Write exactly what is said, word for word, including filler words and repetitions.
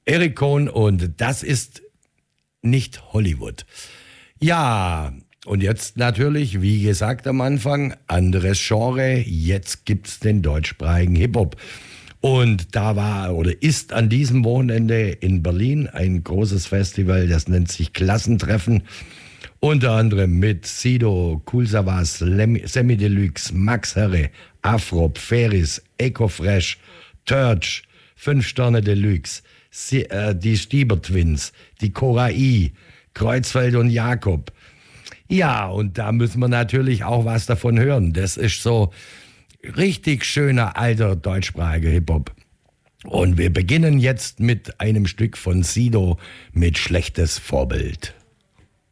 Eric Kohn und das ist nicht Hollywood. Ja, und jetzt natürlich, wie gesagt am Anfang, anderes Genre. Jetzt gibt's den deutschsprachigen Hip-Hop. Und da war oder ist an diesem Wochenende in Berlin ein großes Festival, das nennt sich Klassentreffen. Unter anderem mit Sido, Kool Savas, Semi Deluxe, Max Herre, Afrop, Ferris, Ecofresh, Turch, Fünf Sterne Deluxe, Sie, äh, die Stieber Twins, die Cora I, Kreuzfeld und Jakob. Ja, und da müssen wir natürlich auch was davon hören. Das ist so richtig schöner, alter, deutschsprachiger Hip-Hop. Und wir beginnen jetzt mit einem Stück von Sido mit Schlechtes Vorbild.